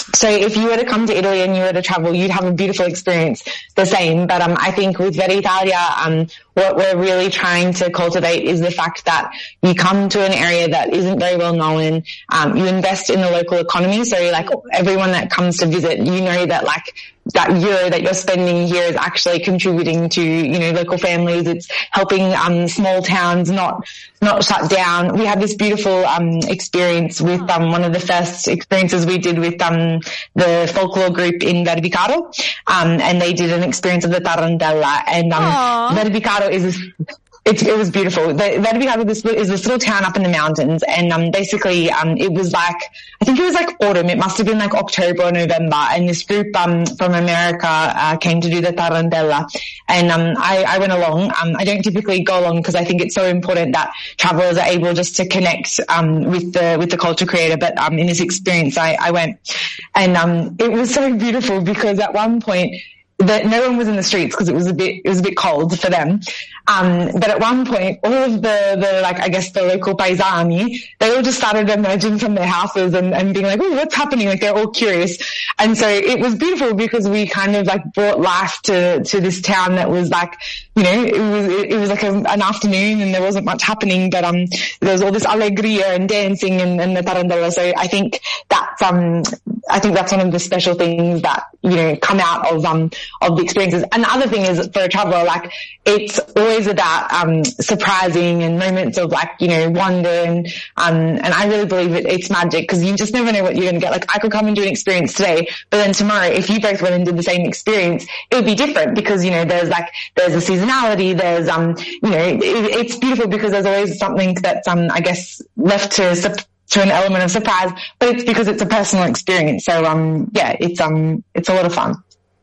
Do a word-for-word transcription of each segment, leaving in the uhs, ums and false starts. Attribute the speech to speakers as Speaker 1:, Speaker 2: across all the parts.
Speaker 1: So if you were to come to Italy and you were to travel, you'd have a beautiful experience the same. But um, I think with Verde Italia, um, what we're really trying to cultivate is the fact that you come to an area that isn't very well known. Um, you invest in the local economy. So like everyone that comes to visit, you know that like that euro that you're spending here is actually contributing to, you know, local families. It's helping um small towns not not shut down. We had this beautiful um experience with um one of the first experiences we did with um the folklore group in Verbicaro, um and they did an experience of the Tarantella, and um Verbicaro is this It, it was beautiful. The, Verbicaro is this little town up in the mountains, and um, basically um, it was like, I think it was like autumn. It must have been like October or November, and this group um, from America uh, came to do the Tarantella, and um, I, I went along. Um, I don't typically go along because I think it's so important that travelers are able just to connect um, with the with the culture creator. But um, in this experience, I, I went, and um, it was so beautiful because at one point, that no one was in the streets because it was a bit, it was a bit cold for them. Um, but at one point, all of the, the, like, I guess the local paesani, they all just started emerging from their houses and, and being like, oh, what's happening? Like, they're all curious. And so it was beautiful because we kind of like brought life to, to this town that was like, you know, it was, it was like a, an afternoon and there wasn't much happening, but, um, there was all this alegria and dancing and, and the tarantella. So I think that's, um, I think that's one of the special things that, you know, come out of, um, of the experiences. And the other thing is for a traveler, like it's always about um surprising and moments of like, you know, wonder and um and I really believe it, it's magic because you just never know what you're going to get. Like I could come and do an experience today, but then tomorrow if you both went and did the same experience, it would be different because, you know, there's like there's a seasonality, there's um you know, it, it's beautiful because there's always something that's um I guess left to sup- to an element of surprise, but it's because it's a personal experience. So um yeah, it's um it's a lot of fun.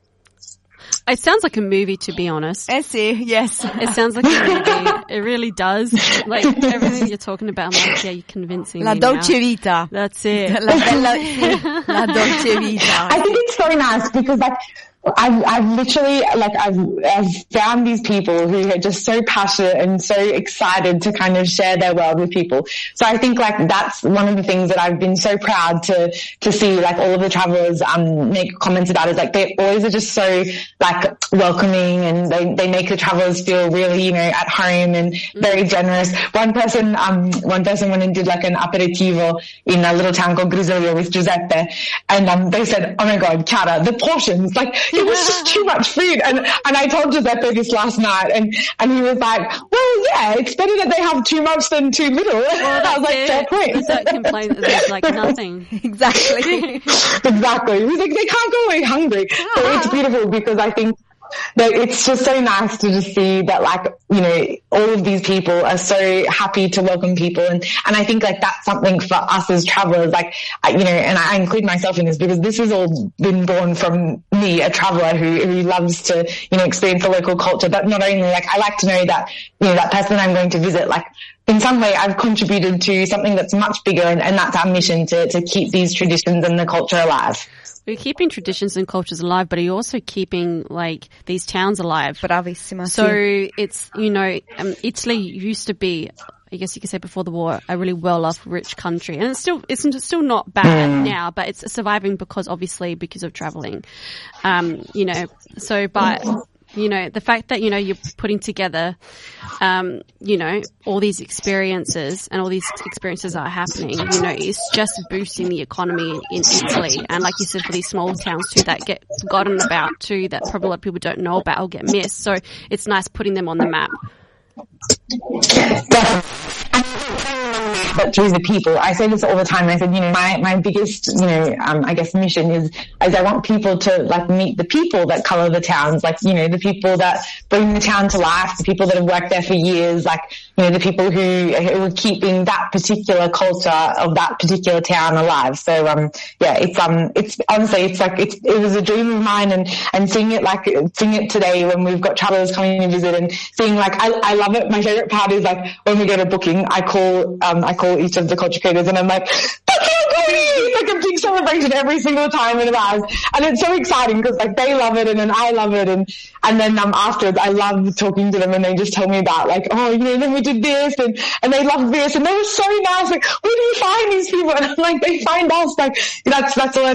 Speaker 2: It sounds like a movie, to be honest.
Speaker 3: I see, yes.
Speaker 2: It sounds like a movie. It really does. Like, everything you're talking about, I'm like, yeah, you're convincing
Speaker 3: La
Speaker 2: me
Speaker 3: dolce
Speaker 2: now.
Speaker 3: vita.
Speaker 2: That's it.
Speaker 3: La, bella, la dolce vita.
Speaker 1: I think it's so nice because, like, I've, I've literally, like, I've, I've found these people who are just so passionate and so excited to kind of share their world with people. So I think, like, that's one of the things that I've been so proud to, to see, like, all of the travelers, um, make comments about is, like, they always are just so, like, welcoming and they, they make the travelers feel really, you know, at home and very generous. One person, um, one person went and did, like, an aperitivo in a little town called Grisolia with Giuseppe, and, um, they said, oh my God, Chiara, the portions, like, it was just too much food. And, and I told Giuseppe this last night and, and he was like, well, yeah, it's better that they have too much than too little.
Speaker 2: Well,
Speaker 1: I was like, fair point.
Speaker 2: Don't complain that there's like nothing.
Speaker 3: Exactly.
Speaker 1: Exactly. He was like, they can't go away hungry. So it's beautiful because I think that it's just so nice to just see that, like, you know, all of these people are so happy to welcome people. And, and I think, like, that's something for us as travelers, like, I, you know, and I include myself in this because this has all been born from me, a traveler who, who loves to, you know, experience the local culture. But not only, like, I like to know that, you know, that person I'm going to visit, like, in some way I've contributed to something that's much bigger, and, and that's our mission to, to keep these traditions and the culture alive.
Speaker 2: We're keeping traditions and cultures alive, but you're also keeping, like, these towns alive.
Speaker 3: Bravissima.
Speaker 2: So it's, you know, um, Italy used to be, I guess you could say before the war, a really well-off, rich country. And it's still, it's still not bad mm. now, but it's surviving because, obviously, because of traveling. Um, you know, so, but, you know, the fact that, you know, you're putting together, um, you know, all these experiences and all these experiences are happening, you know, it's just boosting the economy in Italy. And like you said, for these small towns too, that get forgotten about too, that probably a lot of people don't know about or get missed. So it's nice putting them on the map.
Speaker 1: But through the people, I say this all the time. I said, you know, my, my biggest, you know, um, I guess mission is, is I want people to, like, meet the people that color the towns, like, you know, the people that bring the town to life, the people that have worked there for years, like, you know, the people who, who are keeping that particular culture of that particular town alive. So, um, yeah, it's, um, it's, honestly, it's like, it's, it was a dream of mine, and, and seeing it, like, seeing it today when we've got travelers coming to visit and seeing, like, I, I love it. My favorite part is, like, when we go to booking, I call, um, I call each of the culture creators and I'm like, it's like a big celebration every single time in ours, and it's so exciting because, like, they love it and then I love it, and and then um afterwards I love talking to them and they just tell me about, like, oh, you know, then we did this and and they love this and they were so nice, like, where do you find these people? And I'm like, they find us. Like, that's that's all I